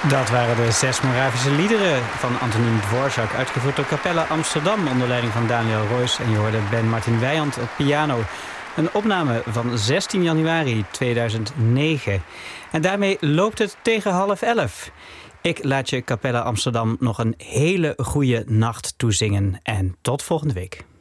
Dat waren de 6 Moravische liederen van Antonín Dvořák, uitgevoerd door Capella Amsterdam onder leiding van Daniel Roys. En je hoorde Ben Martin Wijand op piano. Een opname van 16 januari 2009. En daarmee loopt het tegen 10:30. Ik laat je Capella Amsterdam nog een hele goede nacht toezingen. En tot volgende week.